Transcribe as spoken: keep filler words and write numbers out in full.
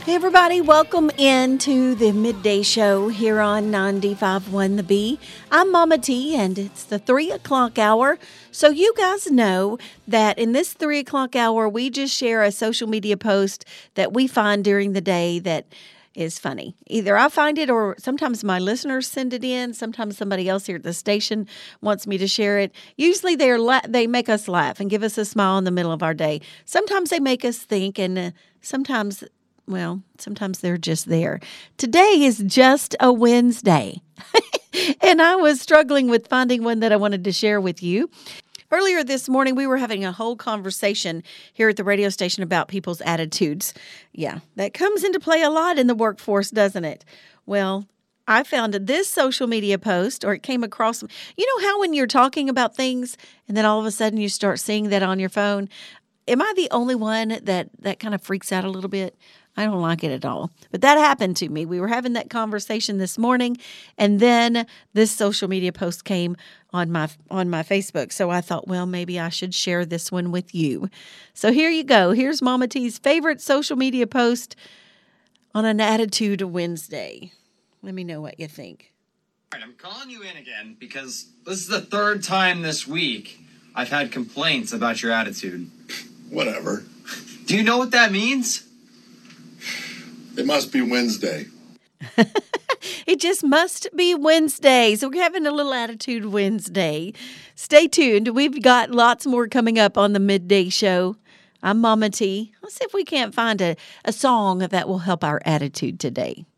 Hey everybody, welcome into the midday show here on ninety-five point one The Bee. I'm Mama T and it's the three o'clock hour. So you guys know that in this three o'clock hour, we just share a social media post that we find during the day that is funny. Either I find it or sometimes my listeners send it in. Sometimes somebody else here at the station wants me to share it. Usually they're la- they make us laugh and give us a smile in the middle of our day. Sometimes they make us think and uh, sometimes... Well, sometimes they're just there. Today is just a Wednesday, and I was struggling with finding one that I wanted to share with you. Earlier this morning, we were having a whole conversation here at the radio station about people's attitudes. Yeah, that comes into play a lot in the workforce, doesn't it? Well, I found this social media post, or it came across, you know how when you're talking about things, and then all of a sudden you start seeing that on your phone? Am I the only one that, that kind of freaks out a little bit? I don't like it at all. But that happened to me. We were having that conversation this morning, and then this social media post came on my on my Facebook. So I thought, well, maybe I should share this one with you. So here you go. Here's Mama T's favorite social media post on an Attitude Wednesday. Let me know what you think. All right, I'm calling you in again because this is the third time this week I've had complaints about your attitude. Whatever. Do you know what that means? It must be Wednesday. It just must be Wednesday. So we're having a little Attitude Wednesday. Stay tuned. We've got lots more coming up on the midday show. I'm Mama T. Let's see if we can't find a, a song that will help our attitude today.